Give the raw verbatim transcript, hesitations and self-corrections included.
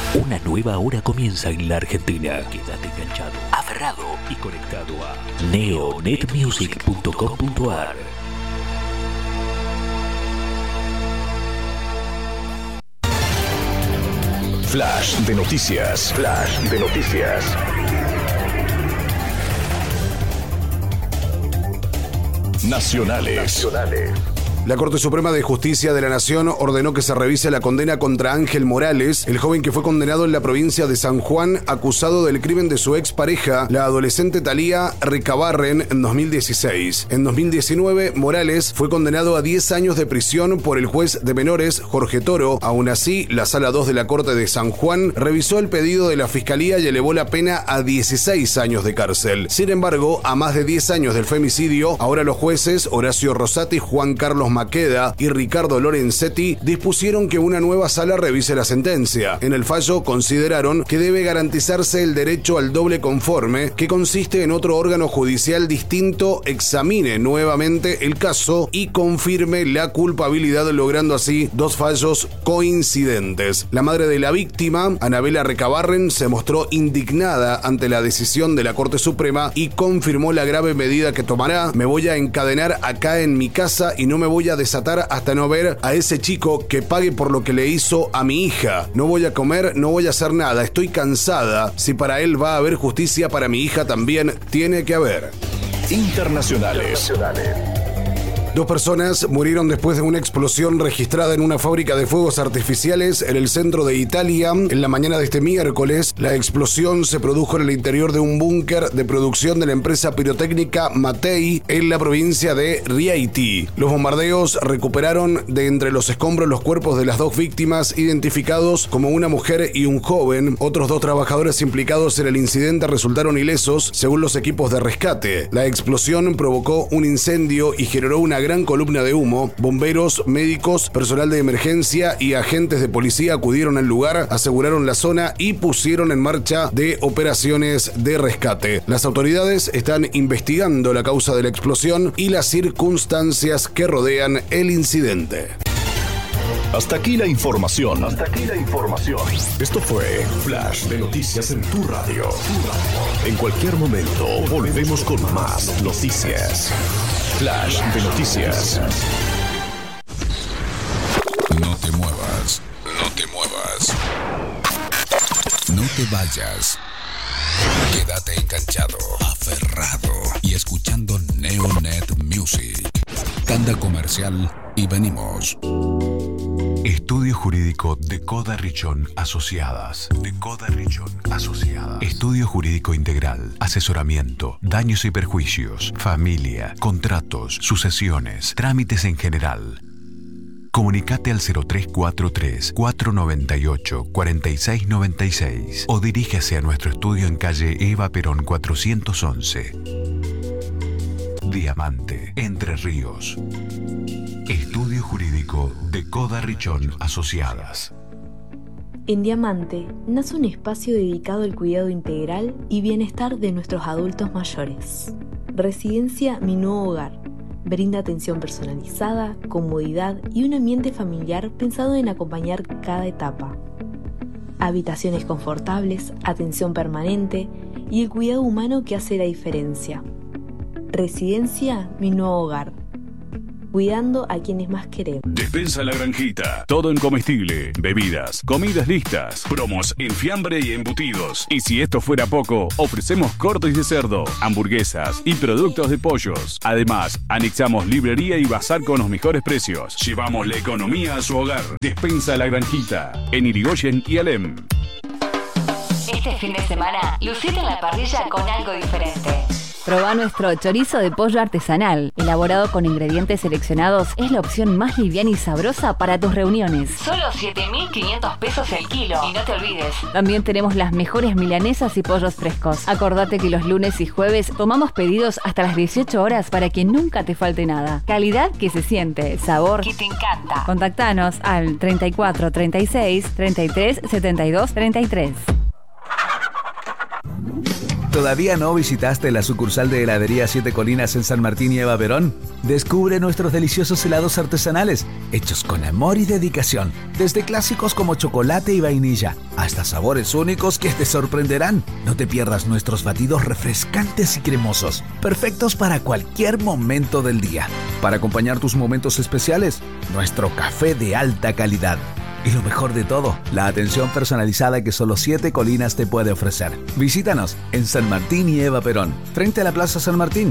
Una nueva hora comienza en la Argentina. Quédate enganchado, aferrado y conectado a neonet music punto com punto ar. Flash de noticias. Flash de noticias. Nacionales. Nacionales. La Corte Suprema de Justicia de la Nación ordenó que se revise la condena contra Ángel Morales, el joven que fue condenado en la provincia de San Juan, acusado del crimen de su expareja, la adolescente Thalía Recabarren, en dos mil dieciséis. En dos mil diecinueve, Morales fue condenado a diez años de prisión por el juez de menores, Jorge Toro. Aún así, la Sala dos de la Corte de San Juan revisó el pedido de la Fiscalía y elevó la pena a dieciséis años de cárcel. Sin embargo, a más de diez años del femicidio, ahora los jueces Horacio Rosati, Juan Carlos Maqueda y Ricardo Lorenzetti dispusieron que una nueva sala revise la sentencia. En el fallo consideraron que debe garantizarse el derecho al doble conforme, que consiste en otro órgano judicial distinto examine nuevamente el caso y confirme la culpabilidad, logrando así dos fallos coincidentes. La madre de la víctima, Anabela Recabarren, se mostró indignada ante la decisión de la Corte Suprema y confirmó la grave medida que tomará. Me voy a encadenar acá en mi casa y no me voy a desatar hasta no ver a ese chico que pague por lo que le hizo a mi hija. No voy a comer, no voy a hacer nada, estoy cansada. Si para él va a haber justicia, para mi hija también tiene que haber. Internacionales. Dos personas murieron después de una explosión registrada en una fábrica de fuegos artificiales en el centro de Italia. En la mañana de este miércoles, la explosión se produjo en el interior de un búnker de producción de la empresa pirotécnica Mattei en la provincia de Rieti. Los bombardeos recuperaron de entre los escombros los cuerpos de las dos víctimas, identificados como una mujer y un joven. Otros dos trabajadores implicados en el incidente resultaron ilesos, según los equipos de rescate. La explosión provocó un incendio y generó una gran columna de humo. Bomberos, médicos, personal de emergencia y agentes de policía acudieron al lugar, aseguraron la zona y pusieron en marcha de operaciones de rescate. Las autoridades están investigando la causa de la explosión y las circunstancias que rodean el incidente. Hasta aquí la información. Hasta aquí la información. Esto fue Flash de Noticias en tu radio. En cualquier momento volvemos con más noticias. Flash de Noticias. No te muevas, no te muevas. No te vayas. Quédate enganchado, aferrado y escuchando Neonet Music. Tanda comercial y venimos. Estudio Jurídico de Coda Richón Asociadas. De Coda Richón Asociadas. Estudio Jurídico Integral. Asesoramiento, daños y perjuicios, familia, contratos, sucesiones, trámites en general. Comunicate al cero tres cuatro tres, cuatro nueve ocho, cuatro seis nueve seis o dirígase a nuestro estudio en calle Eva Perón cuatrocientos once. Diamante, Entre Ríos. Estudio Jurídico de Coda Richón Asociadas. En Diamante nace un espacio dedicado al cuidado integral y bienestar de nuestros adultos mayores. Residencia Mi Nuevo Hogar. Brinda atención personalizada, comodidad y un ambiente familiar pensado en acompañar cada etapa. Habitaciones confortables, atención permanente y el cuidado humano que hace la diferencia. Residencia Mi Nuevo Hogar. Cuidando a quienes más queremos. Despensa La Granjita. Todo en comestible, bebidas, comidas listas, promos en fiambre y embutidos. Y si esto fuera poco, ofrecemos cortes de cerdo, hamburguesas y productos de pollos. Además, anexamos librería y bazar con los mejores precios. Llevamos la economía a su hogar. Despensa La Granjita. En Irigoyen y Alem. Este fin de semana, lucete en la parrilla con algo diferente. Probá nuestro chorizo de pollo artesanal. Elaborado con ingredientes seleccionados, es la opción más liviana y sabrosa para tus reuniones. Solo siete mil quinientos pesos el kilo. Y no te olvides. También tenemos las mejores milanesas y pollos frescos. Acordate que los lunes y jueves tomamos pedidos hasta las dieciocho horas para que nunca te falte nada. Calidad que se siente, sabor que te encanta. Contactanos al treinta y cuatro, treinta y seis, treinta y tres, setenta y dos, treinta y tres. ¿Todavía no visitaste la sucursal de heladería Siete Colinas en San Martín y Eva Perón? Descubre nuestros deliciosos helados artesanales, hechos con amor y dedicación, desde clásicos como chocolate y vainilla, hasta sabores únicos que te sorprenderán. No te pierdas nuestros batidos refrescantes y cremosos, perfectos para cualquier momento del día. Para acompañar tus momentos especiales, nuestro café de alta calidad. Y lo mejor de todo, la atención personalizada que solo Siete Colinas te puede ofrecer. Visítanos en San Martín y Eva Perón, frente a la Plaza San Martín.